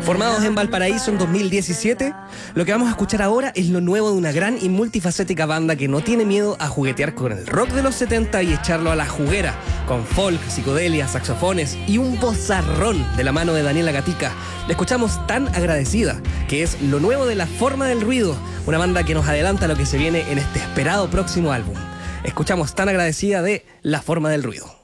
Formados en Valparaíso en 2017, lo que vamos a escuchar ahora es lo nuevo de una gran y multifacética banda que no tiene miedo a juguetear con el rock de los 70 y echarlo a la juguera, con folk, psicodelia, saxofones y un vozarrón de la mano de Daniela Gatica. La escuchamos Tan Agradecida, que es lo nuevo de La Forma del Ruido, una banda que nos adelanta lo que se viene en este esperado próximo álbum. Escuchamos Tan Agradecida de La Forma del Ruido.